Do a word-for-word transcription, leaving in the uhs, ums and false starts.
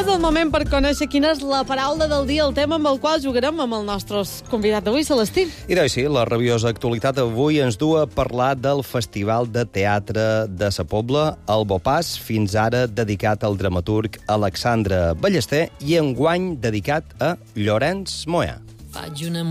És el moment per conèixer quina és la paraula del dia, el tema amb el qual jugarem amb el nostre convidat d'avui, Celestí. I doncs sí, la rabiosa actualitat avui ens du a parlar del Festival de Teatre de Sa Pobla, el Bopàs, fins ara dedicat al dramaturg Alexandre Ballester i enguany dedicat a Llorenç Moyà. Faig una